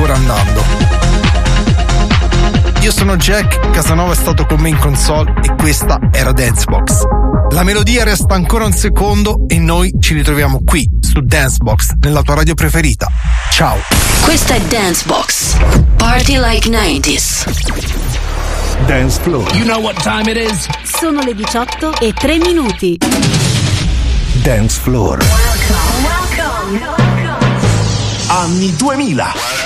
ancora andando. Io sono Jack, Casanova è stato con me in console e questa era Dancebox. La melodia resta ancora un secondo e noi ci ritroviamo qui su Dancebox, nella tua radio preferita. Ciao. Questa è Dancebox. Party like 90s. Dance Floor. You know what time it is? Sono le 18:03. Dance Floor. Welcome. Anni 2000.